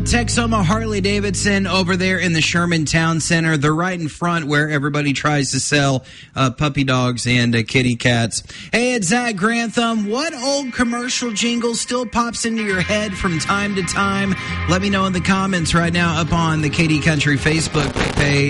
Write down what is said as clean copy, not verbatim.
Texoma Harley-Davidson over there in the Sherman Town Center. They're right in front where everybody tries to sell puppy dogs and kitty cats. Hey, it's Zach Grantham. What old commercial jingle still pops into your head from time to time? Let me know in the comments right now up on the KD Country Facebook page.